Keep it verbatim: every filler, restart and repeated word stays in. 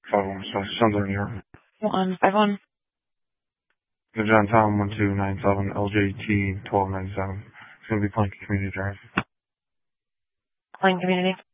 five one, so Sons of New York. One, five one. The John Tom one two nine seven L J T twelve ninety seven. It's gonna be Plank Community Drive. Plain Community.